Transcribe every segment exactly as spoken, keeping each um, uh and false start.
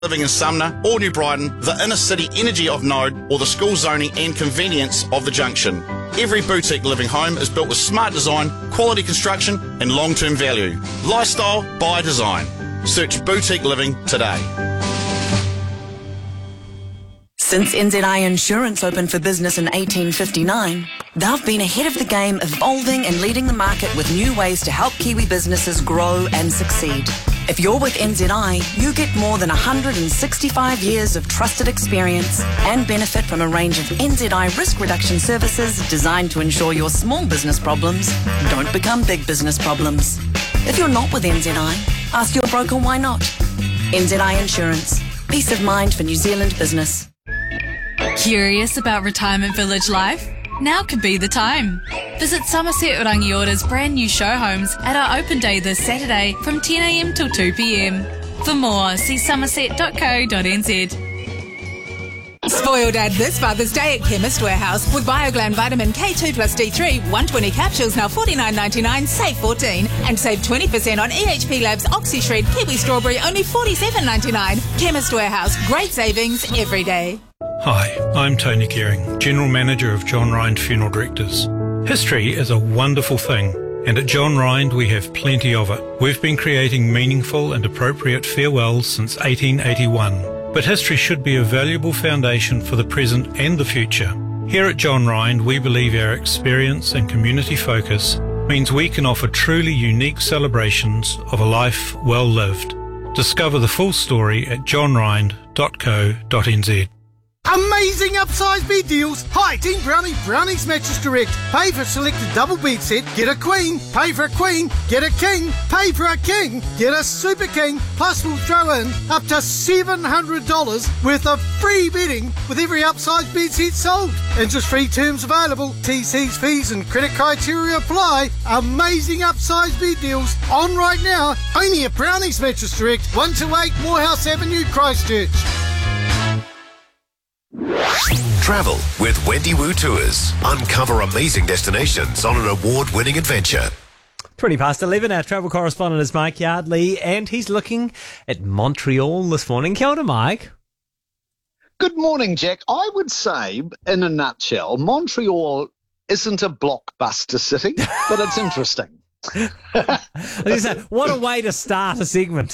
Living in Sumner or New Brighton, the inner city energy of Node, or the school zoning and convenience of the Junction. Every boutique living home is built with smart design, quality construction and long-term value. Lifestyle by design. Search Boutique Living today. Since N Z I Insurance opened for business in eighteen fifty-nine, they've been ahead of the game, evolving and leading the market with new ways to help Kiwi businesses grow and succeed. If you're with N Z I, you get more than one hundred sixty-five years of trusted experience and benefit from a range of N Z I risk reduction services designed to ensure your small business problems don't become big business problems. If you're not with N Z I, ask your broker why not. N Z I Insurance. Peace of mind for New Zealand business. Curious about retirement village life? Now could be the time. Visit Somerset Rangiора's brand new show homes at our open day this Saturday from ten a m till two p m. For more, see somerset dot co dot n z. Spoil Dad this Father's Day at Chemist Warehouse with Bioglan Vitamin K two plus D three, one hundred twenty capsules now forty-nine ninety-nine, save fourteen, and save twenty percent on E H P Labs OxyShred Kiwi Strawberry, only forty-seven ninety-nine. Chemist Warehouse, great savings every day. Hi, I'm Tony Gearing, General Manager of John Rind Funeral Directors. History is a wonderful thing, and at John Rind we have plenty of it. We've been creating meaningful and appropriate farewells since eighteen eighty-one, but history should be a valuable foundation for the present and the future. Here at John Rind, we believe our experience and community focus means we can offer truly unique celebrations of a life well lived. Discover the full story at john rind dot co dot n z. Amazing upsize bed deals. Hi, Team Brownie, Brownie's Mattress Direct. Pay for a selected double bed set, get a queen. Pay for a queen, get a king. Pay for a king, get a super king. Plus we'll throw in up to seven hundred dollars worth of free bedding with every upsize bed set sold. Interest-free terms available. T Cs, fees and credit criteria apply. Amazing upsize bed deals on right now. Only at Brownie's Mattress Direct, one two eight Morehouse Avenue, Christchurch. Travel with Wendy Wu Tours. Uncover amazing destinations on an award-winning adventure. twenty past eleven, our travel correspondent is Mike Yardley, and he's looking at Montreal this morning. Kia ora, Mike. Good morning, Jack. I would say, in a nutshell, Montreal isn't a blockbuster city, but it's interesting. What a way to start a segment.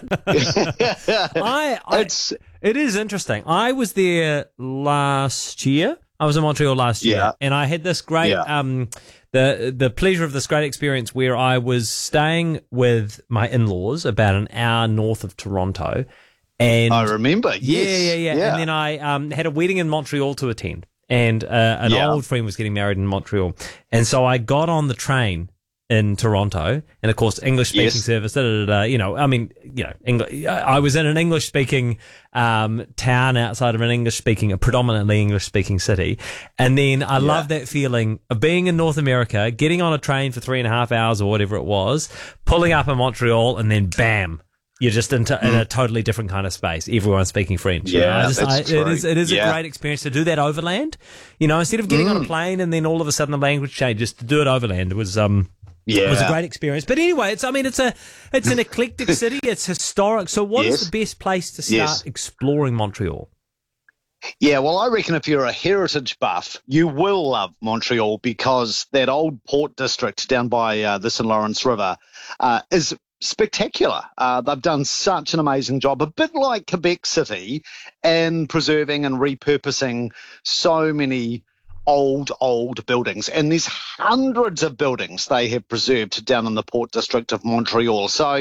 I, I it's, it is interesting. I was there last year. I was in Montreal last year, yeah. and I had this great yeah. um the the pleasure of this great experience where I was staying with my in-laws about an hour north of Toronto. And I remember, yes. Yeah, yeah, yeah. yeah. And then I um had a wedding in Montreal to attend, and uh, an yeah. old friend was getting married in Montreal, and so I got on the train in Toronto, and of course, English speaking yes. service. Da, da, da, da, you know, I mean, you know, English, I was in an English speaking um, town outside of an English speaking, a predominantly English speaking city, and then I yeah. love that feeling of being in North America, getting on a train for three and a half hours or whatever it was, pulling up in Montreal, and then bam. You're just into, mm. in a totally different kind of space. Everyone's speaking French. Yeah, you know? I just, that's I, true. It is, it is yeah. a great experience to do that overland. You know, instead of getting mm. on a plane and then all of a sudden the language changes, to do it overland was um. Yeah. It was a great experience. But anyway, it's I mean it's a it's an eclectic city, it's historic. So what yes. is the best place to start yes. exploring Montreal? Yeah, well, I reckon if you're a heritage buff, you will love Montreal, because that old port district down by uh, the Saint Lawrence River uh, is spectacular. Uh, they've done such an amazing job, a bit like Quebec City, in preserving and repurposing so many old, old buildings. And there's hundreds of buildings they have preserved down in the Port District of Montreal. So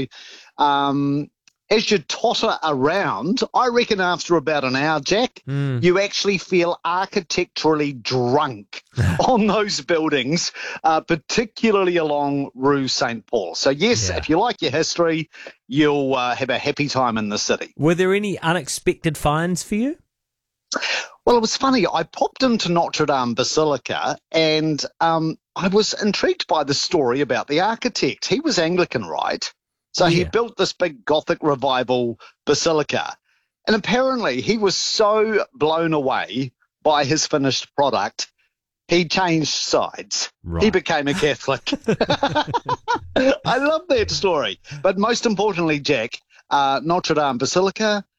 um, as you totter around, I reckon after about an hour, Jack, mm. you actually feel architecturally drunk on those buildings, uh, particularly along Rue Saint Paul. So yes, yeah. if you like your history, you'll uh, have a happy time in the city. Were there any unexpected finds for you? Well, it was funny. I popped into Notre Dame Basilica, and um, I was intrigued by the story about the architect. He was Anglican, right? So yeah. he built this big Gothic revival basilica. And apparently he was so blown away by his finished product, he changed sides. Right. He became a Catholic. I love that story. But most importantly, Jack, uh, Notre Dame Basilica,